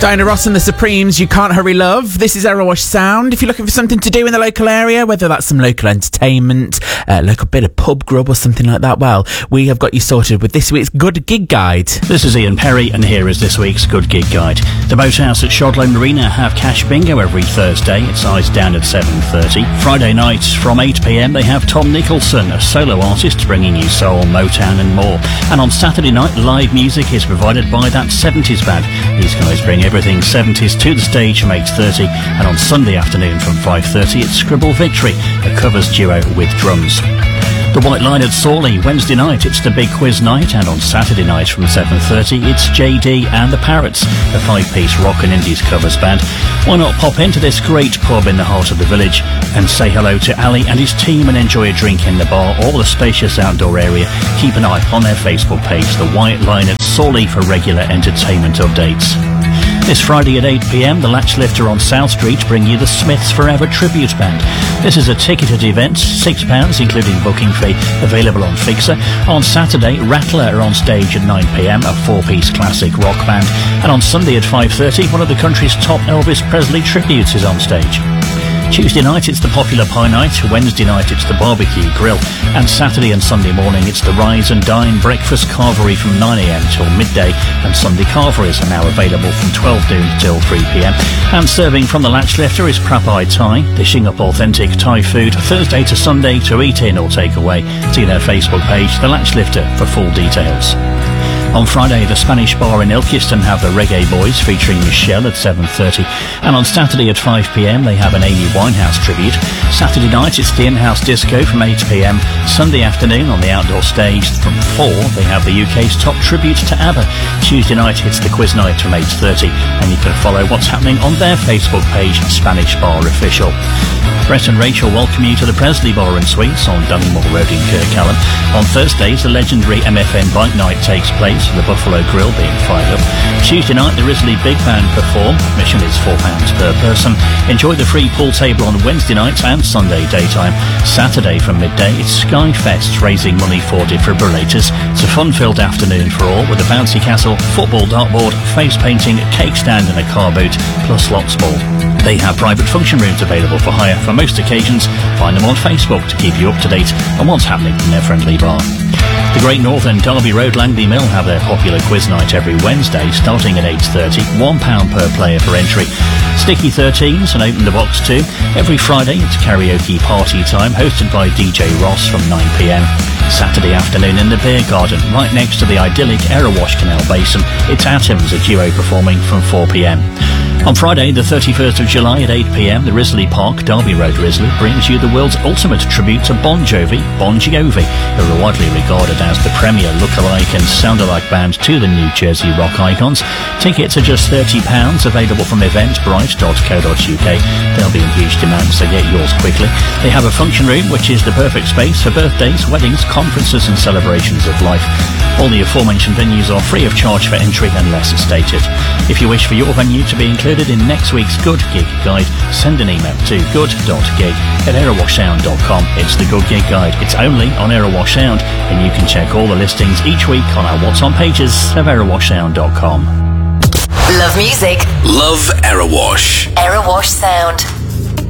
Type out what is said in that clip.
Diana Ross and the Supremes, You Can't Hurry Love. This is Erewash Sound. If you're looking for something to do in the local area, whether that's some local entertainment, local bit of pub grub or something like that, well, we have got you sorted with this week's Good Gig Guide. This is Ian Perry, and here is this week's Good Gig Guide. The Boathouse at Shodlow Marina have cash bingo every Thursday. It's eyes down at 7:30. Friday nights from 8pm, they have Tom Nicholson, a solo artist, bringing you soul, Motown and more. And on Saturday night, live music is provided by That 70s Band. These guys bring everything 70s to the stage from 8:30, and on Sunday afternoon from 5:30 it's Scribble Victory, a covers duo with drums. The White Line at Sawley, Wednesday night it's the big quiz night, and on Saturday night from 7:30 it's JD and the Parrots, a 5-piece rock and indies covers band. Why not pop into this great pub in the heart of the village and say hello to Ali and his team and enjoy a drink in the bar or the spacious outdoor area. Keep an eye on their Facebook page, The White Line at Sawley, for regular entertainment updates. This Friday at 8pm, the Latch Lifter on South Street bring you the Smiths Forever Tribute Band. This is a ticketed event, £6 including booking fee, available on Fixer. On Saturday, Rattler are on stage at 9pm, a 4-piece classic rock band. And on Sunday at 5:30, one of the country's top Elvis Presley tributes is on stage. Tuesday night it's the popular Pie Night, Wednesday night it's the Barbecue Grill, and Saturday and Sunday morning it's the Rise and Dine Breakfast Carvery from 9am till midday, and Sunday carveries are now available from 12 noon till 3pm. And serving from the Latch Lifter is Prapai Thai, dishing up authentic Thai food Thursday to Sunday to eat in or take away. See their Facebook page, The Latch Lifter, for full details. On Friday, the Spanish Bar in Ilkeston have the Reggae Boys featuring Michelle at 7:30. And on Saturday at 5pm, they have an Amy Winehouse tribute. Saturday night, it's the In-House Disco from 8pm. Sunday afternoon, on the outdoor stage from 4, they have the UK's top tribute to ABBA. Tuesday night, it's the Quiz Night from 8:30. And you can follow what's happening on their Facebook page, Spanish Bar Official. Brett and Rachel welcome you to the Presley Bar and Suites on Dunnymore Road in Kirkcallam. On Thursdays, the legendary MFN Bike Night takes place, with the Buffalo Grill being fired up. Tuesday night, the Risley Big Band perform. Admission is £4 per person. Enjoy the free pool table on Wednesday nights and Sunday daytime. Saturday from midday, it's Skyfest, raising money for defibrillators. It's a fun-filled afternoon for all, with a bouncy castle, football dartboard, face painting, cake stand and a car boot, plus lots more. They have private function rooms available for hire for most occasions. Find them on Facebook to keep you up to date on what's happening in their friendly bar. The Great Northern Derby Road Langley Mill have their popular quiz night every Wednesday, starting at 8:30, £1 per player for entry. Sticky 13s and Open the Box too. Every Friday it's karaoke party time, hosted by DJ Ross from 9pm. Saturday afternoon in the Beer Garden, right next to the idyllic Erewash Canal Basin, it's Atoms, a duo performing from 4pm. On Friday, the 31st of July at 8pm, the Risley Park, Derby Road Risley, brings you the world's ultimate tribute to Bon Jovi, Bon Jovi, who are widely regarded as the premier look-alike and sound-alike band to the New Jersey rock icons. Tickets are just £30, available from eventbrite.co.uk. They'll be in huge demand, so get yours quickly. They have a function room, which is the perfect space for birthdays, weddings, conferences and celebrations of life. All the aforementioned venues are free of charge for entry unless stated. If you wish for your venue to be included in next week's Good Gig Guide, send an email to good.gig@erawashsound.com. It's the Good Gig Guide. It's only on Erewash Sound, and you can check all the listings each week on our What's On pages of erawashsound.com. Love music. Love Erewash. Erewash Sound.